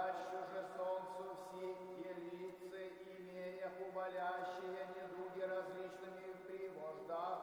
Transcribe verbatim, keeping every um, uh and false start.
Аще же солнцу все те лица, имея болящие недуги различными при вождах